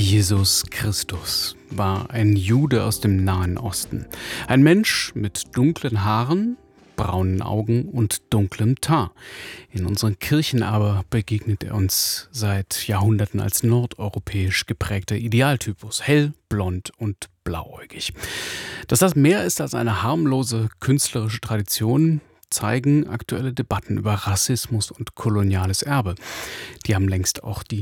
Jesus Christus war ein Jude aus dem Nahen Osten. Ein Mensch mit dunklen Haaren, braunen Augen und dunklem Teint. In unseren Kirchen aber begegnet er uns seit Jahrhunderten als nordeuropäisch geprägter Idealtypus, hell, blond und blauäugig. Dass das mehr ist als eine harmlose künstlerische Tradition, zeigen aktuelle Debatten über Rassismus und koloniales Erbe. Die haben längst auch die